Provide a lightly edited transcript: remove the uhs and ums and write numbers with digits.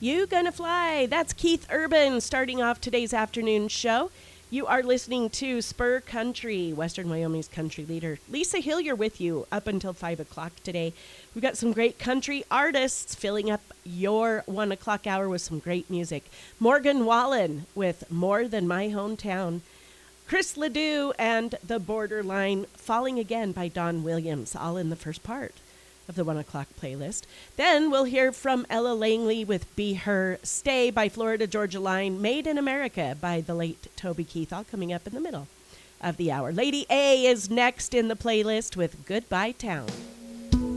You Gonna Fly. That's Keith Urban starting off today's afternoon show. You are listening to Spur Country, Western Wyoming's country leader. Lisa Hillier with you up until 5 o'clock today. We've got some great country artists filling up your 1 o'clock hour with some great music. Morgan Wallen with More Than My Hometown. Chris Ledoux and The Borderline, Falling Again by Don Williams, all in the first part of the 1 o'clock playlist. Then we'll hear from Ella Langley with Be Her, Stay by Florida Georgia Line, Made in America by the late Toby Keith, all coming up in the middle of the hour. Lady A is next in the playlist with Goodbye Town.